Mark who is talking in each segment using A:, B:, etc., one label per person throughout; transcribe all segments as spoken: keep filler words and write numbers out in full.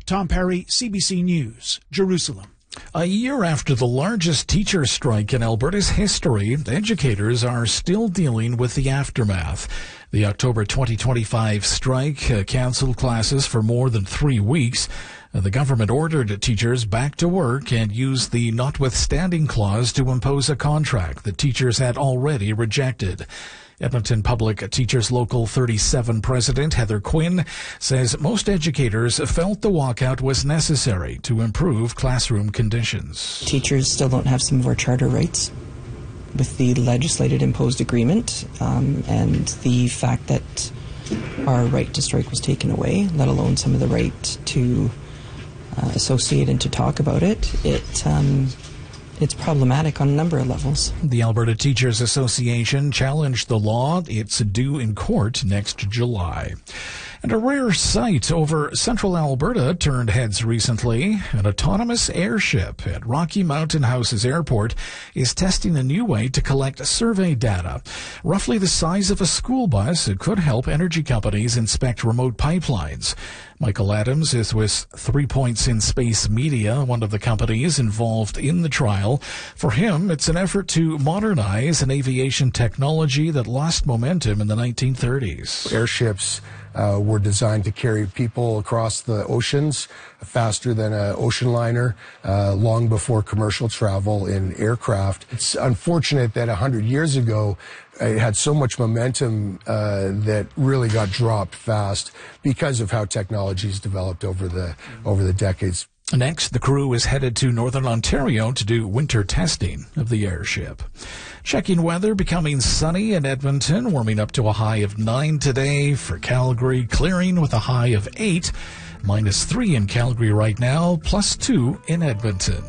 A: Tom Perry, C B C News, Jerusalem.
B: A year after the largest teacher strike in Alberta's history, educators are still dealing with the aftermath. The October twenty twenty-five strike uh, canceled classes for more than three weeks. Uh, the government ordered teachers back to work and used the notwithstanding clause to impose a contract that teachers had already rejected. Edmonton Public Teachers Local thirty-seven President Heather Quinn says most educators felt the walkout was necessary to improve classroom conditions.
C: Teachers still don't have some of our charter rights with the legislated imposed agreement, um, and the fact that our right to strike was taken away, let alone some of the right to uh, associate and to talk about it. It um, It's problematic on a number of levels.
B: The Alberta Teachers Association challenged the law. It's due in court next July. And a rare sight over central Alberta turned heads recently. An autonomous airship at Rocky Mountain Houses Airport is testing a new way to collect survey data. Roughly the size of a school bus, it could help energy companies inspect remote pipelines. Michael Adams is with Three Points in Space Media, one of the companies involved in the trial. For him, it's an effort to modernize an aviation technology that lost momentum in the nineteen thirties.
D: Airships uh, were designed to carry people across the oceans faster than an ocean liner, uh, long before commercial travel in aircraft. It's unfortunate that one hundred years ago, it had so much momentum uh, that really got dropped fast because of how technology's developed over the over the decades.
B: Next, the crew is headed to Northern Ontario to do winter testing of the airship. Checking weather, becoming sunny in Edmonton, warming up to a high of nine today. For Calgary, clearing with a high of eight. Minus three in Calgary right now, plus two in Edmonton.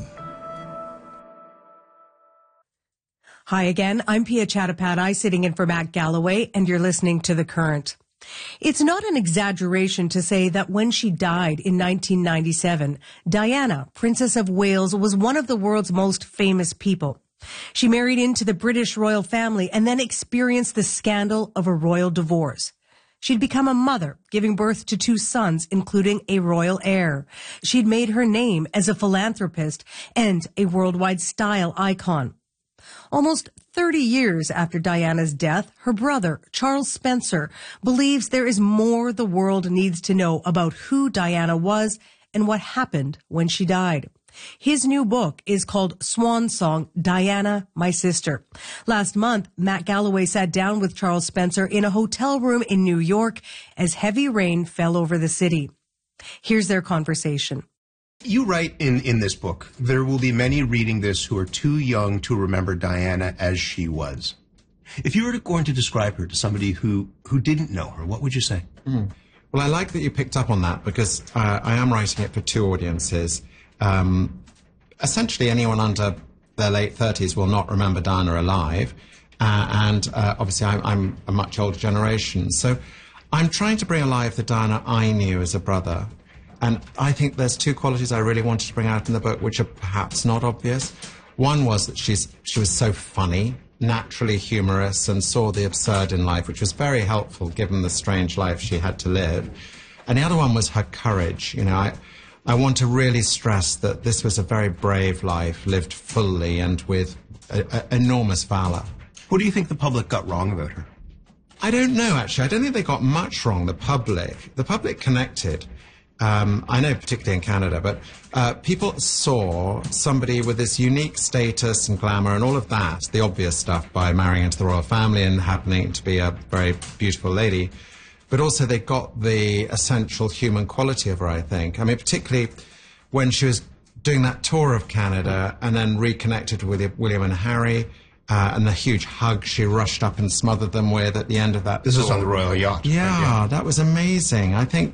E: Hi again, I'm Pia Chattopadhyay sitting in for Matt Galloway, and you're listening to The Current. It's not an exaggeration to say that when she died in nineteen ninety-seven, Diana, Princess of Wales, was one of the world's most famous people. She married into the British royal family and then experienced the scandal of a royal divorce. She'd become a mother, giving birth to two sons, including a royal heir. She'd made her name as a philanthropist and a worldwide style icon. Almost thirty years after Diana's death, her brother, Charles Spencer, believes there is more the world needs to know about who Diana was and what happened when she died. His new book is called Swan Song, Diana, My Sister. Last month, Matt Galloway sat down with Charles Spencer in a hotel room in New York as heavy rain fell over the city. Here's their conversation.
F: You write in, in this book, there will be many reading this who are too young to remember Diana as she was. If you were going to describe her to somebody who, who didn't know her, what would you say?
G: Mm. Well, I like that you picked up on that because uh, I am writing it for two audiences. Um, essentially, anyone under their late thirties will not remember Diana alive. Uh, and uh, obviously, I'm, I'm a much older generation. So I'm trying to bring alive the Diana I knew as a brother. And I think there's two qualities I really wanted to bring out in the book, which are perhaps not obvious. One was that she's, she was so funny, naturally humorous, and saw the absurd in life, which was very helpful given the strange life she had to live. And the other one was her courage. You know, I, I want to really stress that this was a very brave life, lived fully and with a, a, enormous valor.
F: What do you think the public got wrong about her?
G: I don't know, actually. I don't think they got much wrong, the public. The public connected. Um, I know particularly in Canada, but uh, people saw somebody with this unique status and glamour and all of that, the obvious stuff, by marrying into the royal family and happening to be a very beautiful lady. But also they got the essential human quality of her, I think. I mean, particularly when she was doing that tour of Canada and then reconnected with William and Harry, uh, and the huge hug she rushed up and smothered them with at the end of that
F: This
G: tour.
F: is on the royal yacht.
G: Yeah,
F: right? Yeah,
G: that was amazing. I think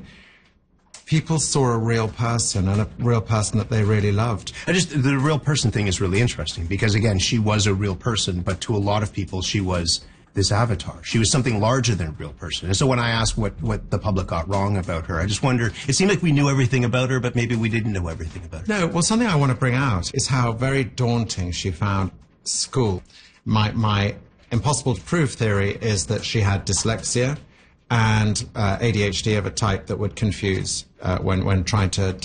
G: people saw a real person and a real person that they really loved.
F: I just, the real person thing is really interesting because, again, she was a real person, but to a lot of people, she was this avatar. She was something larger than a real person. And so when I asked what, what the public got wrong about her, I just wonder, it seemed like we knew everything about her, but maybe we didn't know everything about her.
G: No, well, something I want to bring out is how very daunting she found school. My, my impossible to prove theory is that she had dyslexia and uh, A D H D of a type that would confuse uh, when, when trying to